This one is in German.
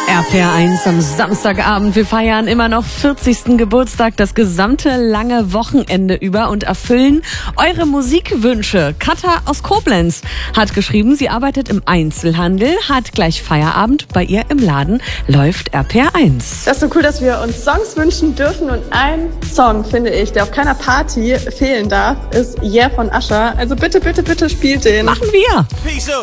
RPR1 am Samstagabend. Wir feiern immer noch 40. Geburtstag das gesamte lange Wochenende über und erfüllen eure Musikwünsche. Katha aus Koblenz hat geschrieben, sie arbeitet im Einzelhandel, hat gleich Feierabend. Bei ihr im Laden läuft RPR1. Das ist so cool, dass wir uns Songs wünschen dürfen. Und ein Song, finde ich, der auf keiner Party fehlen darf, ist Yeah von Usher. Also bitte, bitte, bitte spielt den. Machen wir!